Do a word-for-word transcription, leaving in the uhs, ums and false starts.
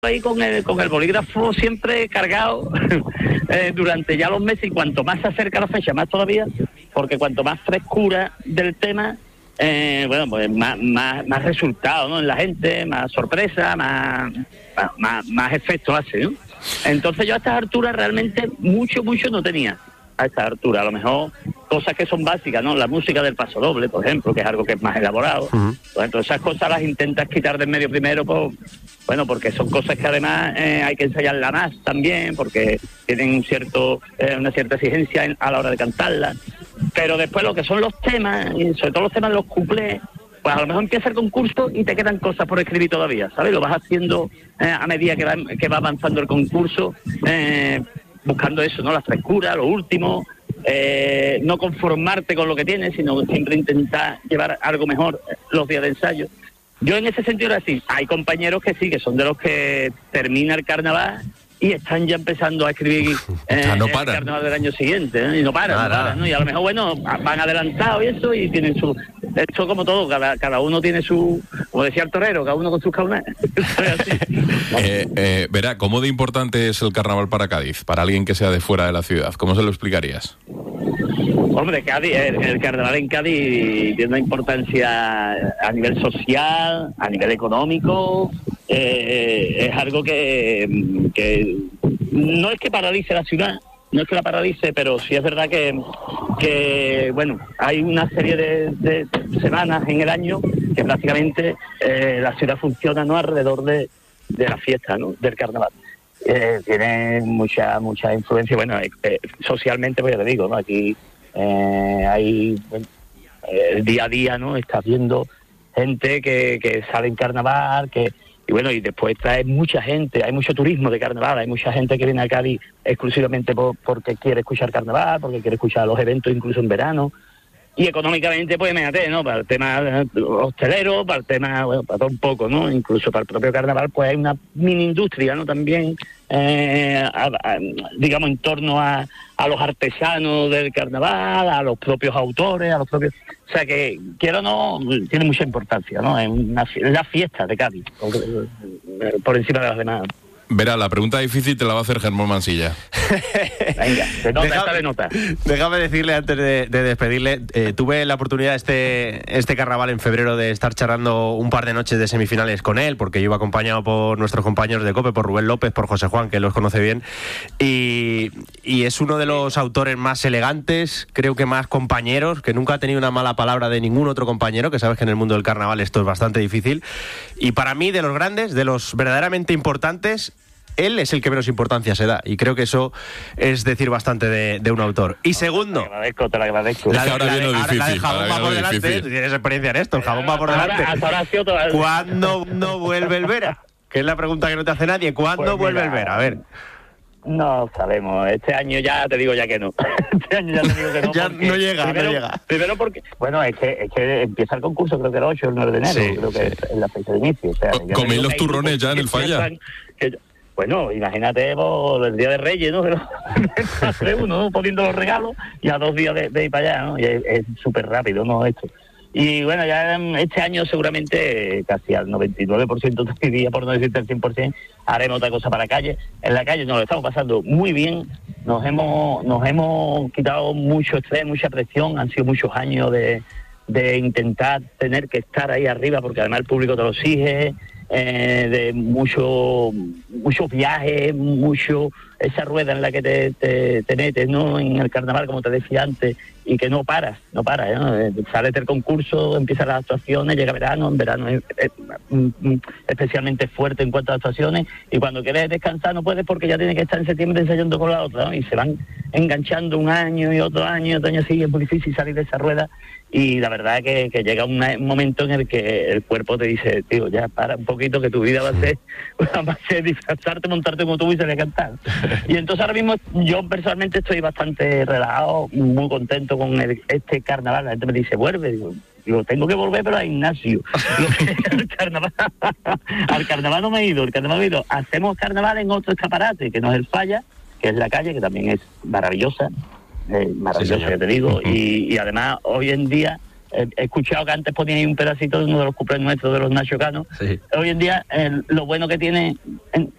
ahí con el, con el bolígrafo siempre cargado eh, durante ya los meses, y cuanto más se acerca la fecha, más todavía, porque cuanto más frescura del tema, eh, bueno, pues más, más, más resultado, ¿no?, en la gente, más sorpresa, más, más, más efecto hace, ¿no? Entonces yo a estas alturas realmente mucho, mucho no tenía. A esta altura, a lo mejor cosas que son básicas, ¿no? La música del paso doble, por ejemplo, que es algo que es más elaborado. Uh-huh. Pues entonces esas cosas las intentas quitar del medio primero, pues, bueno, porque son cosas que además eh, hay que ensayarla más también, porque tienen un cierto, eh, una cierta exigencia en, a la hora de cantarla. Pero después lo que son los temas, y sobre todo los temas de los cuplés, pues a lo mejor empieza el concurso y te quedan cosas por escribir todavía, ¿sabes? Lo vas haciendo eh, a medida que va, que va avanzando el concurso, eh, buscando eso, ¿no? La frescura, lo último, eh, no conformarte con lo que tienes, sino siempre intentar llevar algo mejor los días de ensayo. Yo en ese sentido era así. Hay compañeros que sí, que son de los que termina el carnaval y están ya empezando a escribir eh, no el carnaval del año siguiente, ¿eh? Y no paran, no paran, ¿no? Y a lo mejor, bueno, van adelantados y eso, y tienen su... Esto como todo, cada, cada uno tiene su... Como decía el torero, cada uno con sus caunas. eh, eh, Verá, ¿cómo de importante es el carnaval para Cádiz? Para alguien que sea de fuera de la ciudad, ¿cómo se lo explicarías? Hombre, Cádiz, el, el carnaval en Cádiz tiene una importancia a nivel social, a nivel económico. Eh, es algo que, que no es que paralice la ciudad, no es que la paralice, pero sí es verdad que, que bueno, hay una serie de, de semanas en el año que prácticamente eh, la ciudad funciona, ¿no?, alrededor de, de la fiesta, ¿no?, del carnaval. Eh, tiene mucha mucha influencia, bueno, eh, eh, socialmente, pues ya te digo, ¿no?, aquí eh, hay, bueno, eh, el día a día, ¿no?, estás viendo gente que, que sale en carnaval, que y bueno, y después trae mucha gente, hay mucho turismo de carnaval, hay mucha gente que viene a Cádiz exclusivamente por, porque quiere escuchar carnaval, porque quiere escuchar los eventos incluso en verano. Y económicamente, pues imagínate, ¿no?, para el tema hostelero, para el tema, bueno, para todo un poco, ¿no?, incluso para el propio carnaval, pues hay una mini industria, ¿no?, también, eh, a, a, digamos, en torno a, a los artesanos del carnaval, a los propios autores, a los propios... O sea que, quiero o no, tiene mucha importancia, ¿no?, es una, la fiesta de Cádiz, por, por encima de las demás. Verá, la pregunta difícil te la va a hacer Germán Mansilla. Venga, de nota, déjame, esta de nota. Déjame decirle, antes de, de despedirle, eh, tuve la oportunidad este, este carnaval en febrero de estar charlando un par de noches de semifinales con él, porque yo iba acompañado por nuestros compañeros de COPE, por Rubén López, por José Juan, que los conoce bien, y, y es uno de los autores más elegantes, creo que más compañeros, que nunca ha tenido una mala palabra de ningún otro compañero, que sabes que en el mundo del carnaval esto es bastante difícil, y para mí, de los grandes, de los verdaderamente importantes, él es el que menos importancia se da, y creo que eso es decir bastante de, de un autor. Y segundo, te lo agradezco, te lo agradezco. La, ahora la, viene lo la, difícil, la del jabón va por delante, difícil. tú tienes experiencia en esto, el jabón va por delante. Ahora, hasta ahora ha sido todo... ¿Cuándo no vuelve el Vera? Que es la pregunta que no te hace nadie. ¿Cuándo Pues vuelve mira, el Vera? A ver. No sabemos, este año ya te digo ya que no. Este año ya te digo que no. Ya no llega, primero, no llega. Primero porque, bueno, es que, es que empieza el concurso, creo que el ocho o el nueve de enero, Sí, creo sí. que es la fecha de inicio. O sea, Co- ¿coméis los turrones ya en el Falla? Que, bueno, imagínate vos, el día de Reyes, ¿no? Pero hace uno, ¿no?, poniendo los regalos y a dos días de, de ir para allá, ¿no? Y es súper rápido, ¿no?, esto. Y bueno, ya este año seguramente casi al noventa y nueve por ciento te diría, por no decirte al cien por ciento, haremos otra cosa para la calle. En la calle nos lo estamos pasando muy bien, nos hemos nos hemos quitado mucho estrés, mucha presión, han sido muchos años de, de intentar tener que estar ahí arriba, porque además el público te lo exige, eh, de mucho, muchos viajes, mucho esa rueda en la que te, te, te metes, ¿no?, en el carnaval, como te decía antes, y que no paras, no paras, ¿no? Eh, sales del concurso, empiezan las actuaciones, llega verano, en verano es, es, es especialmente fuerte en cuanto a actuaciones, y cuando quieres descansar no puedes porque ya tienes que estar en septiembre ensayando con la otra, ¿no? Y se van enganchando un año y otro año, otro año así, es muy difícil salir de esa rueda, y la verdad es que, que llega un momento en el que el cuerpo te dice, tío, ya para un poquito, que tu vida va a ser, va a ser disfrazarte, montarte como tú y salir a cantar. Y entonces ahora mismo yo personalmente estoy bastante relajado, muy contento con el, este carnaval. La gente me dice, vuelve, digo, digo, tengo que volver pero a Ignacio. al, carnaval, al carnaval no me he ido, el carnaval me he ido. Hacemos carnaval en otro escaparate, que no es el Falla, que es la calle, que también es maravillosa, eh, maravillosa, sí, ya te digo, uh-huh. y, y además hoy en día he, he escuchado que antes ponía ahí un pedacito de uno de los cuplés nuestros de los Nacho Cano. Sí. Hoy en día eh, lo bueno que tiene en,